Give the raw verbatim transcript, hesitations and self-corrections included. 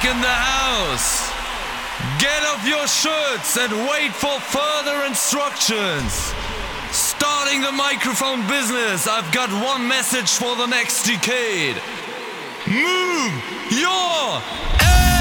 in the house. Get off your shirts and wait for further instructions. Starting the microphone business, I've got one message for the next decade. Move your ass!